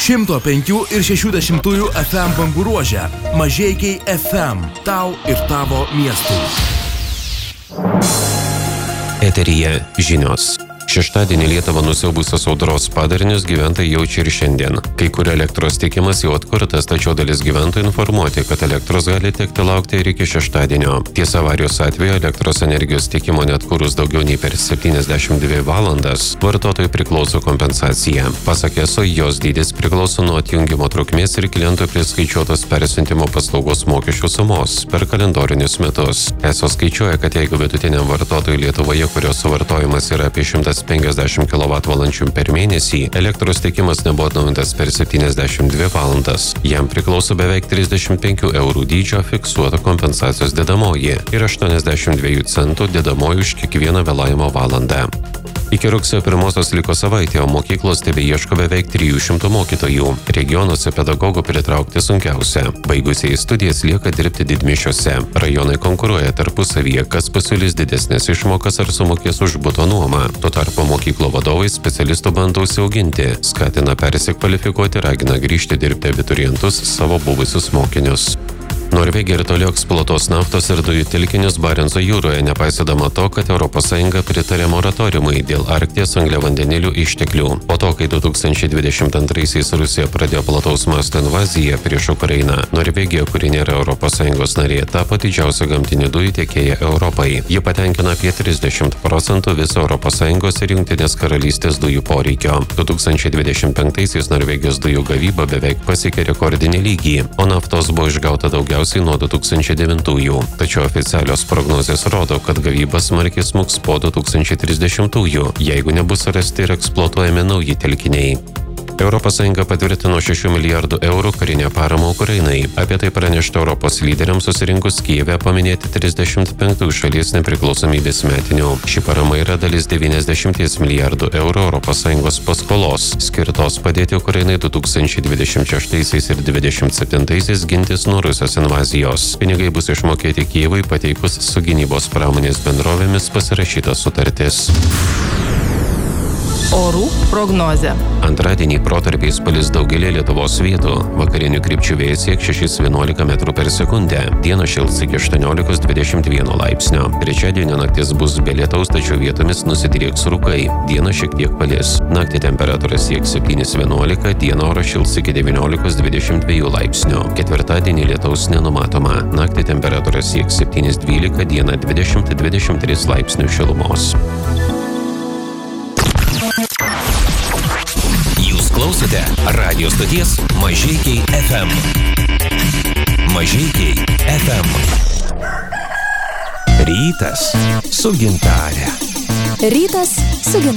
105,6 FM bangų ruože. Mažeikiai FM. Tau ir tavo miestui. Eteryje žinios. Šeštadienį Lietuvą nusiaubusios audros padarinius gyventojai jaučia ir šiandien. Kai kur elektros tiekimas jau atkurtas, tačiau dalis gyventojų informuoti, kad elektros gali tekti laukti ir iki šeštadienio. Tiesa, avarijos atveju elektros energijos tiekimo neatkūrus daugiau nei per 72 valandas, vartotojui priklauso kompensacija. Pasak ESO, jos dydis priklauso nuo atjungimo trukmės ir klientui priskaičiuotos persiuntimo paslaugos mokesčių sumos per kalendorinius metus. ESO skaičiuoja, kad jeigu vidutiniam vartotojui Lietuvoje, kurios suvartojimas yra apie 150 kWh per mėnesį, elektros tiekimas nebuvo atnaujintas per 72 valandas. Jam priklauso beveik 35 eurų dydžio fiksuota kompensacijos dedamoji ir 82 centų dedamoji už kiekvieną vėlavimo valandą. Iki rugsėjo 1 liko savaitė, o mokyklos tebeieško beveik 300 mokytojų. Regionuose pedagogų pritraukti sunkiausia. Baigusieji studijas lieka dirbti didmiesčiuose. Rajonai konkuruoja tarpusavyje, kas pasiūlys didesnės išmokas ar sumokės už buto nuomą. Tuo tarpu mokyklo vadovai specialistų bando užsiauginti, skatina persikvalifikuoti, ragina grįžti dirbti abiturientus, savo buvusius mokinius. Norvegija ir toliau eksploatuos naftos ir dujų telkinius Barenco jūroje, nepaisydama to, kad ES pritarė moratoriumui dėl Arkties angliavandenilių išteklių. Po to, kai 2022-aisiais Rusija pradėjo plataus masto invaziją prieš Ukrainą, Norvegija, kuri nėra ES narė, tapo didžiausia gamtinių dujų tiekėja Europai. Ji patenkina apie 30% viso ES ir Jungtinės karalystės dujų poreikio. 2025-aisiais Norvegijos dujų gavyba beveik pasiekė rekordinį lygį, o naftos buvo išgauta daugiausiai nuo 2009-ųjų. Tačiau oficialios prognozės rodo, kad gavyba smarkiai smuks po 2030-ųjų, jeigu nebus rasti ir eksploatuojami nauji telkiniai. ES patvirtino 6 milijardų eurų karinę paramą Ukrainai. Apie tai pranešta Europos lyderiams susirinkus Kijeve paminėti 35 šalies nepriklausomybės metinių. Ši parama yra dalis 90 milijardų eurų ES paskolos, skirtos padėti Ukrainai 2026 ir 2027 gintis nuo Rusijos invazijos. Pinigai bus išmokėti Kijevui pateikus su gynybos pramonės bendrovėmis pasirašytas sutartis. Orų prognozė. Antradienį protarpiais palis daugelį Lietuvos vietų. Vakarinių krypčių vėjas sieks 6–11 m/s. Dieną šils iki 18–21 laipsnio. Trečiadienio naktis bus be lietaus, tačiau vietomis nusidrieks rūkai. Dieną šiek tiek palis. Naktį temperatūra sieks 7–11, dieną oras šils iki 19–22 laipsnio. Ketvirtadienį lietaus nenumatoma. Naktį temperatūra sieks 7–12, dieną 20–23 laipsnių šilumos. Klausote radio stoties Mažeikiai FM. Mažeikiai FM. Rytas su gintare. Rytas su gintare.